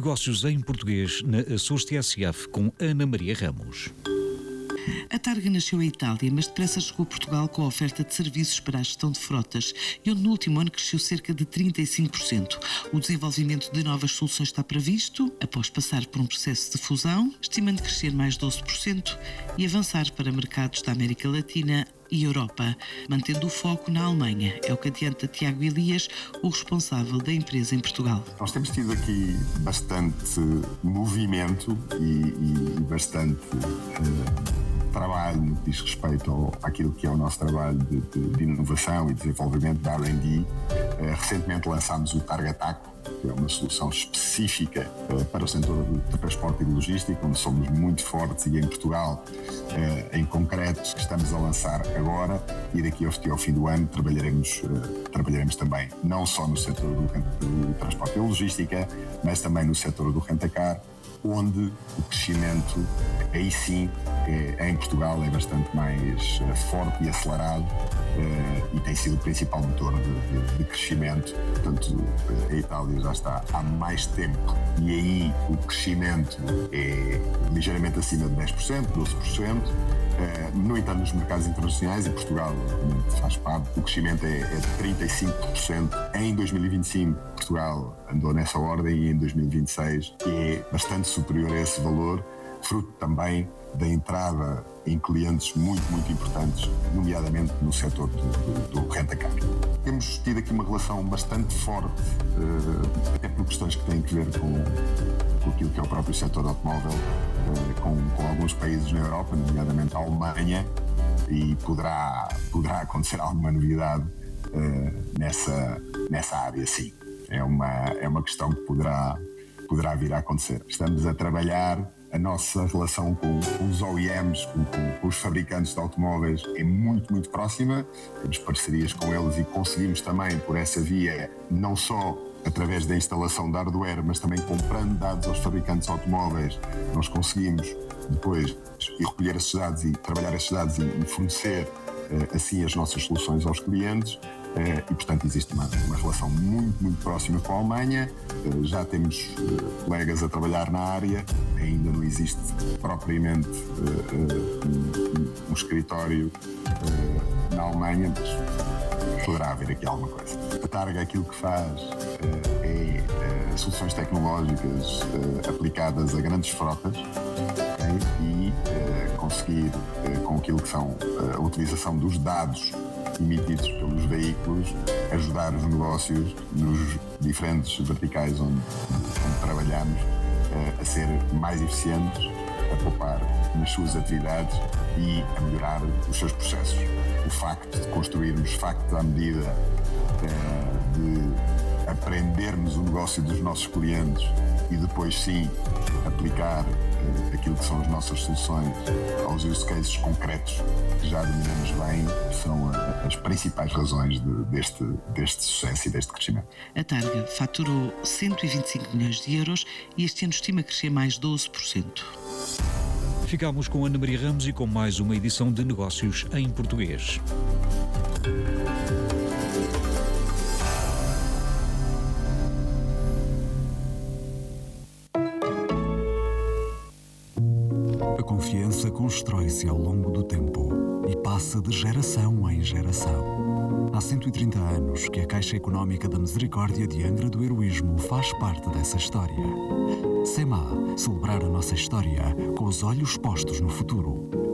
Negócios em Português na Açores TSF com Ana Maria Ramos. A Targa nasceu em Itália, mas depressa chegou a Portugal com a oferta de serviços para a gestão de frotas e onde no último ano cresceu cerca de 35%. O desenvolvimento de novas soluções está previsto, após passar por um processo de fusão, estimando crescer mais 12% e avançar para mercados da América Latina e Europa, mantendo o foco na Alemanha. É o que adianta Tiago Elias, o responsável da empresa em Portugal. Nós temos tido aqui bastante movimento e bastante trabalho no que diz respeito àquilo que é o nosso trabalho de inovação e desenvolvimento da R&D. Recentemente lançámos o Targa Taco, que é uma solução específica para o setor do transporte e de logística, onde somos muito fortes e em Portugal, em concreto, estamos a lançar agora e daqui ao fim do ano trabalharemos também não só no setor do transporte e logística, mas também no setor do rent-a-car, onde o crescimento, aí sim, em Portugal é bastante mais forte e acelerado e tem sido o principal motor de crescimento. Portanto, a Itália já está há mais tempo e aí o crescimento é ligeiramente acima de 10%, 12%. No entanto, nos mercados internacionais, e Portugal faz parte, o crescimento é de 35%. Em 2025, Portugal andou nessa ordem e em 2026 é bastante superior a esse valor, fruto também da entrada em clientes muito importantes, nomeadamente no setor do rent-a-car. Temos tido aqui uma relação bastante forte, até por questões que têm a ver com aquilo que é o próprio setor automóvel, com alguns países na Europa, nomeadamente a Alemanha, e poderá acontecer alguma novidade nessa área, sim. É uma questão que poderá vir a acontecer. Estamos a trabalhar. A nossa relação com os OEMs, com os fabricantes de automóveis, é muito próxima. Temos parcerias com eles e conseguimos também, por essa via, não só através da instalação de hardware, mas também comprando dados aos fabricantes de automóveis, nós conseguimos depois ir recolher esses dados e trabalhar esses dados e fornecer assim as nossas soluções aos clientes. E, portanto, existe uma relação muito próxima com a Alemanha. Já temos colegas a trabalhar na área, ainda não existe propriamente um escritório na Alemanha, mas poderá haver aqui alguma coisa. A Targa, aquilo que faz é soluções tecnológicas aplicadas a grandes frotas, e conseguir, com aquilo que são a utilização dos dados emitidos pelos veículos, ajudar os negócios nos diferentes verticais onde trabalhamos a ser mais eficientes, a poupar nas suas atividades e a melhorar os seus processos. O facto de construirmos facto à medida, de aprendermos o negócio dos nossos clientes e depois sim aplicar aquilo que são as nossas soluções aos use cases concretos que já dominamos bem, são as principais razões deste sucesso e deste crescimento. A Targa faturou 125 milhões de euros e este ano estima crescer mais 12%. Ficámos com Ana Maria Ramos e com mais uma edição de Negócios em Português. A confiança constrói-se ao longo do tempo e passa de geração em geração. Há 130 anos que a Caixa Económica da Misericórdia de Angra do Heroísmo faz parte dessa história. SEMA, celebrar a nossa história com os olhos postos no futuro.